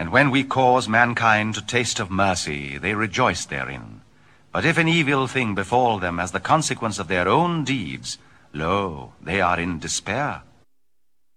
And when we cause mankind to taste of mercy, they rejoice therein. But if an evil thing befall them as the consequence of their own deeds, lo, they are in despair.